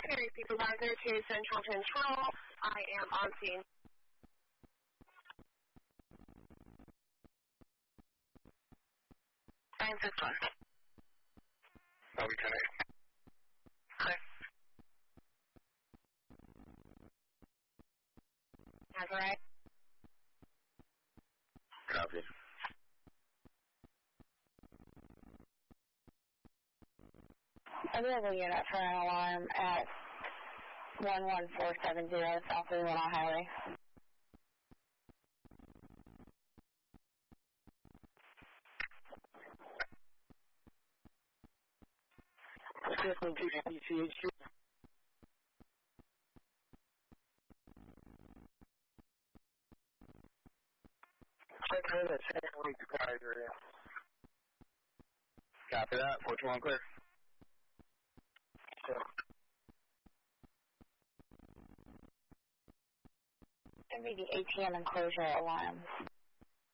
Secondary Supervisor to Central Control. I am on scene. Nine 6-1. I'll be 10-8. Okay. That's all right. Copy. Available unit for an alarm at 11470 South Louisville Highway. System TCHQ. Check in the second week supervisor. Copy that. 421 clear. Sure. It'll be the ATM enclosure alarm.